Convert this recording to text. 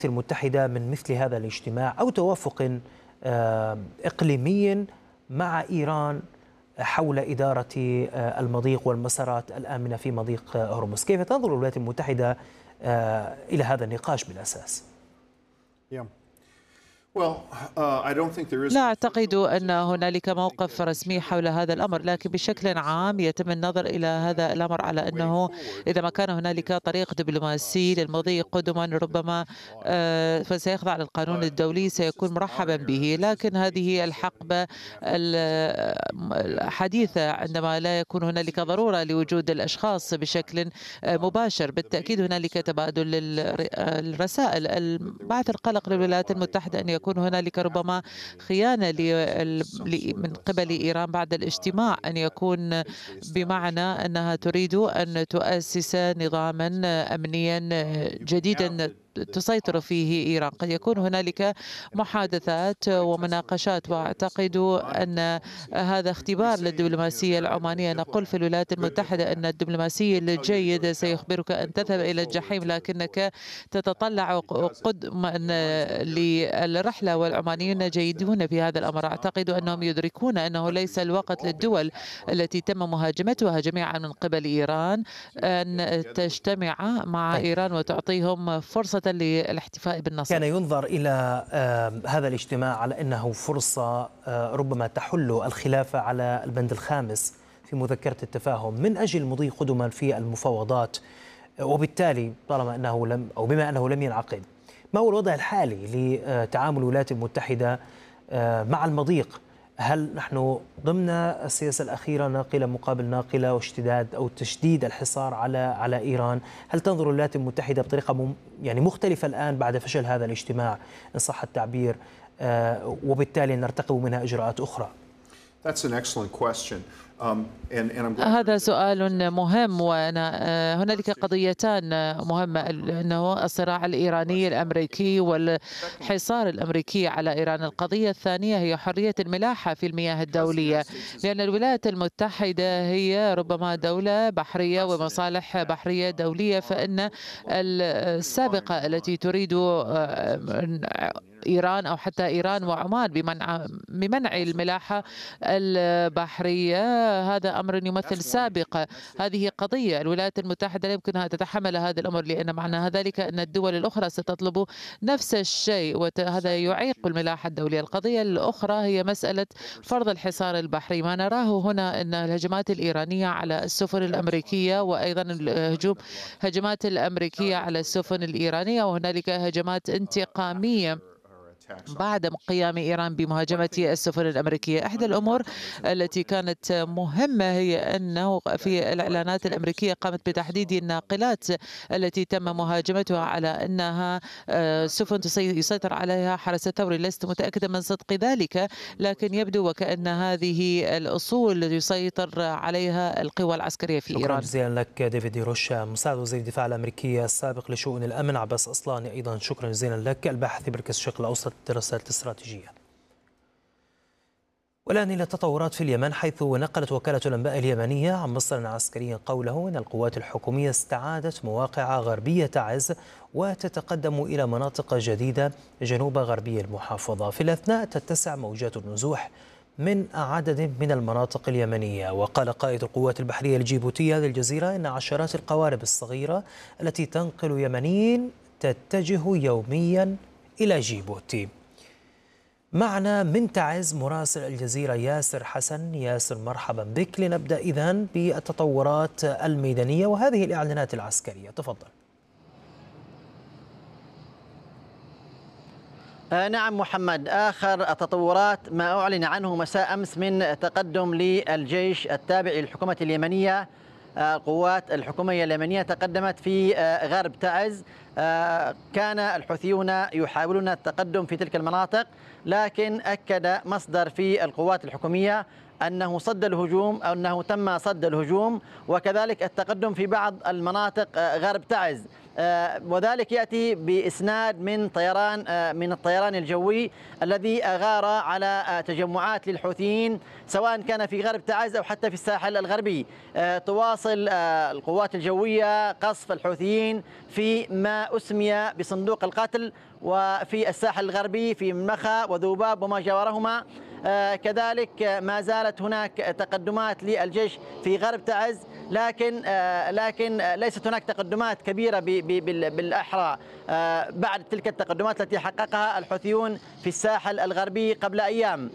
المتحدة من مثل هذا الاجتماع أو توافق إقليمي مع إيران حول إدارة المضيق والمسارات الآمنة في مضيق هرمز؟ كيف تنظر الولايات المتحدة إلى هذا النقاش بالأساس؟ لا أعتقد أن هنالك موقف رسمي حول هذا الأمر، لكن بشكل عام يتم النظر إلى هذا الأمر على أنه إذا ما كان هنالك طريق دبلوماسي للمضي قدما ربما فسيخضع للقانون الدولي، سيكون مرحبا به. لكن هذه الحقبة الحديثة عندما لا يكون هنالك ضرورة لوجود الأشخاص بشكل مباشر، بالتأكيد هنالك تبادل الرسائل. البعث القلق للولايات المتحدة أن يكون هنالك ربما خيانة من قبل إيران بعد الاجتماع، أن يكون بمعنى أنها تريد أن تؤسس نظاما أمنيا جديدا تسيطر فيه إيران. قد يكون هنالك محادثات ومناقشات، وأعتقد أن هذا اختبار للدبلوماسية العمانية. نقول في الولايات المتحدة أن الدبلوماسي الجيد سيخبرك أن تذهب إلى الجحيم، لكنك تتطلع قدما للرحلة، والعمانيون جيدون في هذا الأمر. أعتقد أنهم يدركون أنه ليس الوقت للدول التي تم مهاجمتها جميعا من قبل إيران أن تجتمع مع إيران وتعطيهم فرصة للاحتفاء بالنصر. كان ينظر إلى هذا الاجتماع على أنه فرصة ربما تحل الخلافة على البند الخامس في مذكرة التفاهم من أجل مضي قدما في المفاوضات، وبالتالي طالما أنه لم أو بما أنه لم ينعقد، ما هو الوضع الحالي لتعامل الولايات المتحدة مع المضيق؟ هل نحن ضمن السياسة الأخيرة ناقلة مقابل ناقلة واشتداد أو تشديد الحصار على إيران؟ هل تنظر الولايات المتحدة بطريقة يعني مختلفة الآن بعد فشل هذا الاجتماع إن صح التعبير، وبالتالي نرتقب منها إجراءات أخرى؟ هذا سؤال مهم، وهنالك قضيتان مهمة، أنه الصراع الإيراني الأمريكي والحصار الأمريكي على إيران. القضية الثانية هي حرية الملاحة في المياه الدولية، لأن الولايات المتحدة هي ربما دولة بحرية ومصالح بحرية دولية، فإن السابقة التي تريد إيران أو حتى إيران وعمان بمنع الملاحة البحرية، هذا أمر يمثل سابقة. هذه قضية الولايات المتحدة لا يمكنها أن تتحمل هذا الأمر، لأن معنى ذلك أن الدول الأخرى ستطلب نفس الشيء، وهذا يعيق الملاحة الدولية. القضية الأخرى هي مسألة فرض الحصار البحري. ما نراه هنا أن الهجمات الإيرانية على السفن الأمريكية، وأيضا الهجمات الأمريكية على السفن الإيرانية، وهنالك هجمات انتقامية بعد قيام إيران بمهاجمة السفن الأمريكية. إحدى الأمور التي كانت مهمة هي أنه في الإعلانات الأمريكية قامت بتحديد الناقلات التي تم مهاجمتها على أنها سفن يسيطر عليها حرس الثوري. لست متأكدة من صدق ذلك، لكن يبدو وكأن هذه الأصول يسيطر عليها القوى العسكرية في إيران. شكرا جزيلا لك ديفيد روشا، مساعد وزير الدفاع الأمريكي السابق لشؤون الأمن. عباس أصلاني أيضا شكرا جزيلا لك، الباحث في مركز الشرق الأوسط الدراسات الاستراتيجية. والآن إلى التطورات في اليمن، حيث نقلت وكالة الأنباء اليمنية عن مصدر عسكري قوله إن القوات الحكومية استعادت مواقع غربية تعز وتتقدم إلى مناطق جديدة جنوب غربي المحافظة. في الأثناء تتسع موجات النزوح من عدد من المناطق اليمنية. وقال قائد القوات البحرية الجيبوتية للجزيرة إن عشرات القوارب الصغيرة التي تنقل يمنيين تتجه يوميا إلى جيبوتي. معنا من تعز مراسل الجزيرة ياسر حسن. ياسر، مرحبا بك. لنبدأ إذن بالتطورات الميدانية وهذه الإعلانات العسكرية، تفضل. نعم محمد، آخر التطورات ما أعلن عنه مساء أمس من تقدم للجيش التابع للحكومة اليمنية. القوات الحكومية اليمنية تقدمت في غرب تعز. كان الحوثيون يحاولون التقدم في تلك المناطق، لكن أكد مصدر في القوات الحكومية أنه صد الهجوم أو أنه تم صد الهجوم، وكذلك التقدم في بعض المناطق غرب تعز. وذلك يأتي بإسناد من الطيران الجوي الذي أغار على تجمعات للحوثيين سواء كان في غرب تعز أو حتى في الساحل الغربي. تواصل القوات الجوية قصف الحوثيين في ما أسمي بصندوق القتل وفي الساحل الغربي في مخا وذوباب وما جاورهما. كذلك ما زالت هناك تقدمات للجيش في غرب تعز، لكن ليست هناك تقدمات كبيرة بالأحرى بعد تلك التقدمات التي حققها الحوثيون في الساحل الغربي قبل أيام.